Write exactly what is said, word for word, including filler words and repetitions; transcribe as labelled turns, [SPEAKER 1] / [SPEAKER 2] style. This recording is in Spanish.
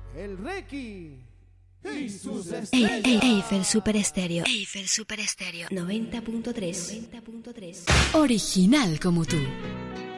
[SPEAKER 1] El Requi y sus
[SPEAKER 2] Eifel
[SPEAKER 1] estrellas.
[SPEAKER 2] Eifel Super Estéreo. Eifel Super Estéreo noventa punto tres.
[SPEAKER 3] Original como tú.